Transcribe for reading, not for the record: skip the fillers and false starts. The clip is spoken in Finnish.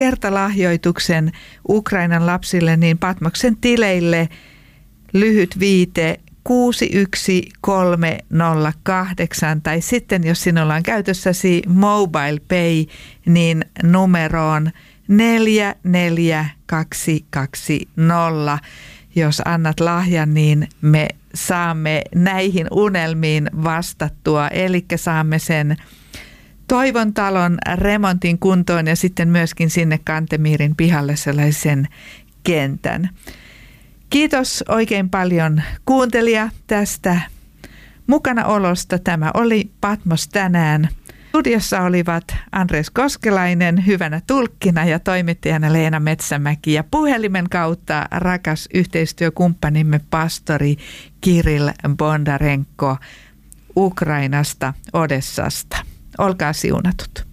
kertalahjoituksen Ukrainan lapsille, niin Patmoksen tileille lyhyt viite 61308 tai sitten jos sinulla on käytössäsi Mobile Pay, niin numeroon 44220. Jos annat lahjan, niin me saamme näihin unelmiin vastattua, eli saamme sen Toivon talon remontin kuntoon ja sitten myöskin sinne Kantemirin pihalle sellaisen kentän. Kiitos oikein paljon kuuntelija tästä mukanaolosta. Tämä oli Patmos tänään. Studiossa olivat Andres Koskelainen hyvänä tulkkina ja toimittajana Leena Metsämäki ja puhelimen kautta rakas yhteistyökumppanimme pastori Kirill Bondarenko Ukrainasta, Odessasta. Olkaa siunatut.